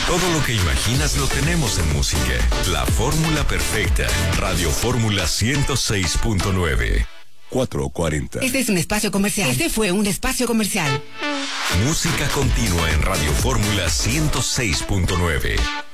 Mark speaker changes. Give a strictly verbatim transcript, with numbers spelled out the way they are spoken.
Speaker 1: Todo lo que imaginas lo tenemos en música. La fórmula perfecta. Radio Fórmula ciento seis punto nueve. cuatro cuarenta.
Speaker 2: Este es un espacio comercial. Este fue un espacio comercial.
Speaker 1: Música continua en Radio Fórmula ciento seis punto nueve.